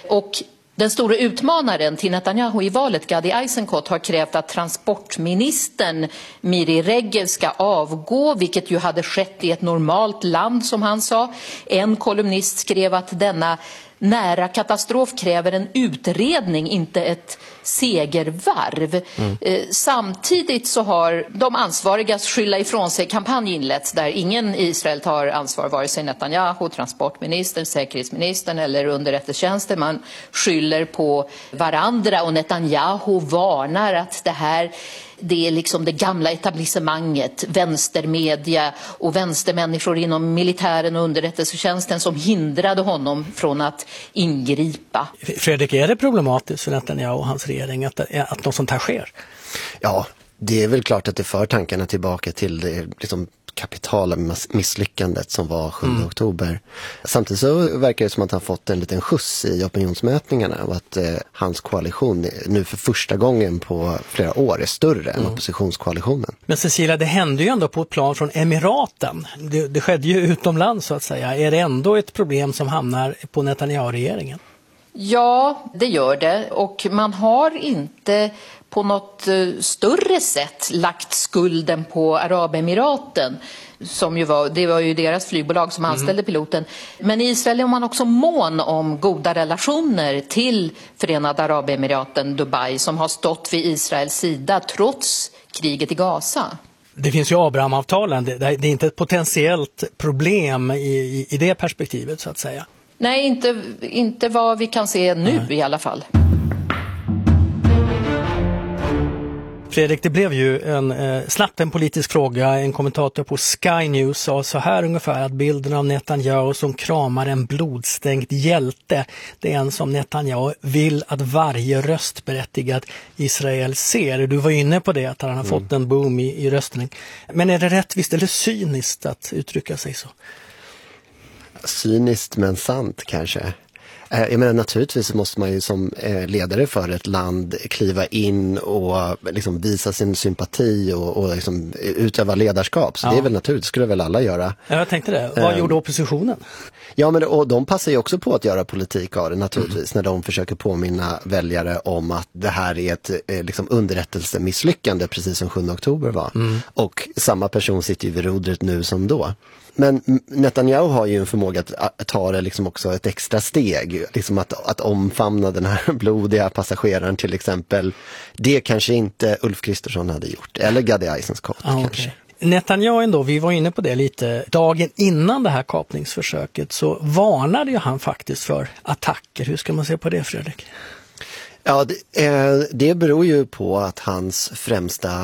Och den stora utmanaren till Netanyahu i valet, Gadi Eisenkot, har krävt att transportministern Miri Regev ska avgå, vilket ju hade skett i ett normalt land, som han sa. En kolumnist skrev att denna nära katastrof kräver en utredning, inte ett segervarv. Samtidigt så har de ansvarigas skylla ifrån sig kampanj inletts där ingen i Israel tar ansvar, vare sig Netanyahu, transportministern, säkerhetsministern eller underrättelsetjänsten. Man skyller på varandra och Netanyahu varnar att det är liksom det gamla etablissemanget, vänstermedia och vänstermänniskor inom militären och underrättelsetjänsten som hindrade honom från att ingripa. Fredrik, är det problematiskt för Netanyahu och hans regering att något sånt här sker? Ja, det är väl klart att det för tankarna tillbaka till det liksom kapitala misslyckandet som var 7 oktober. Samtidigt så verkar det som att han fått en liten skjuts i opinionsmätningarna och att hans koalition nu för första gången på flera år är större än oppositionskoalitionen. Men Cecilia, det hände ju ändå på ett plan från Emiraten. Det skedde ju utomlands så att säga. Är det ändå ett problem som hamnar på Netanyahu-regeringen? Ja, det gör det. Och man har inte på något större sätt lagt skulden på Arabemiraten, som det var ju deras flygbolag som anställde piloten. Men i Israel är man också mån om goda relationer till Förenade Arabemiraten, Dubai, som har stått vid Israels sida trots kriget i Gaza. Det finns ju Abrahamavtalen, det är inte ett potentiellt problem i det perspektivet så att säga. Nej, inte vad vi kan se nu i alla fall. Fredrik, det blev ju snabbt en politisk fråga. En kommentator på Sky News sa så här ungefär, att bilden av Netanyahu som kramar en blodstänkt hjälte, det är en som Netanyahu vill att varje röstberättigad Israel ser. Du var inne på det, att han har fått en boom i röstning. Men är det rättvist eller cyniskt att uttrycka sig så? Cyniskt men sant kanske. Jag menar, naturligtvis måste man ju som ledare för ett land kliva in och liksom visa sin sympati och liksom utöva ledarskap. Så det är väl naturligt, skulle väl alla göra. Ja, jag tänkte det. Vad gjorde oppositionen? Ja, men och de passar ju också på att göra politik av det naturligtvis, när de försöker påminna väljare om att det här är ett liksom underrättelsemisslyckande, precis som 7 oktober var. Och samma person sitter ju vid rodret nu som då. Men Netanyahu har ju en förmåga att ta det liksom också ett extra steg, liksom att omfamna den här blodiga passageraren till exempel. Det kanske inte Ulf Kristersson hade gjort, eller Gadi Eisenkot kanske. Netanyahu ändå, vi var inne på det lite, dagen innan det här kapningsförsöket så varnade ju han faktiskt för attacker. Hur ska man se på det, Fredrik? Ja, det beror ju på att hans främsta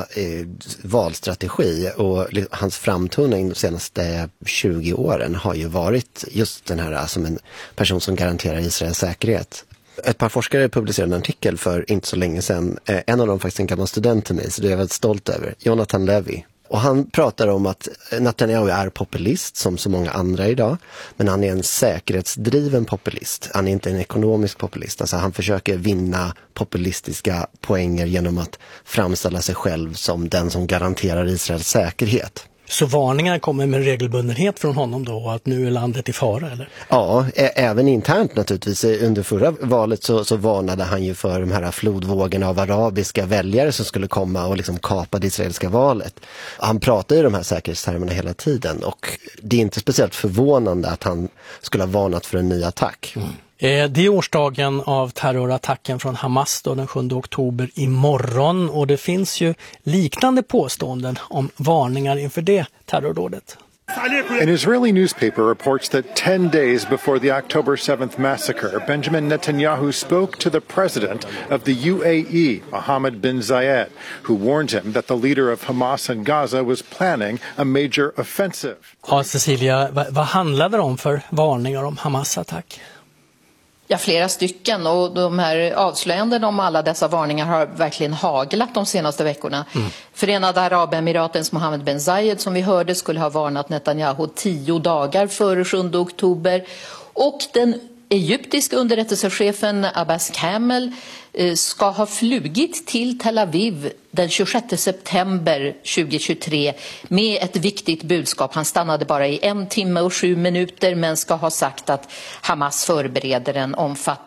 valstrategi och hans framtoning de senaste 20 åren har ju varit just den här som en person som garanterar Israels säkerhet. Ett par forskare publicerade en artikel för inte så länge sedan. En av dem faktiskt en gammal student till mig, så det är jag väldigt stolt över. Jonathan Levy. Och han pratar om att Netanyahu är populist som så många andra idag. Men han är en säkerhetsdriven populist. Han är inte en ekonomisk populist. Alltså han försöker vinna populistiska poänger genom att framställa sig själv som den som garanterar Israels säkerhet. Så varningar kommer med regelbundenhet från honom då, att nu är landet i fara, eller? Ja, även internt naturligtvis. Under förra valet så varnade han ju för de här flodvågorna av arabiska väljare som skulle komma och liksom kapa det israeliska valet. Han pratar ju de här säkerhetstermerna hela tiden, och det är inte speciellt förvånande att han skulle ha varnat för en ny attack. Det är årsdagen av terrorattacken från Hamas då, den 7 oktober imorgon, och det finns ju liknande påståenden om varningar inför det terrordådet. An Israeli newspaper reports that 10 days before the October 7th massacre, Benjamin Netanyahu spoke to the president of the UAE, Mohammed bin Zayed, who warned him that the leader of Hamas in Gaza was planning a major offensive. Ja, Cecilia, vad handlade det om för varningar om Hamas-attack? Ja, flera stycken, och de här avslöjandena om alla dessa varningar har verkligen haglat de senaste veckorna. Förenade Arabemiratens Mohammed bin Zayed, som vi hörde, skulle ha varnat Netanyahu 10 dagar före 7 oktober. Och den egyptiska underrättelsechefen Abbas Kamel ska ha flugit till Tel Aviv den 26 september 2023 med ett viktigt budskap. Han stannade bara i 1 timme och 7 minuter, men ska ha sagt att Hamas förbereder en omfattande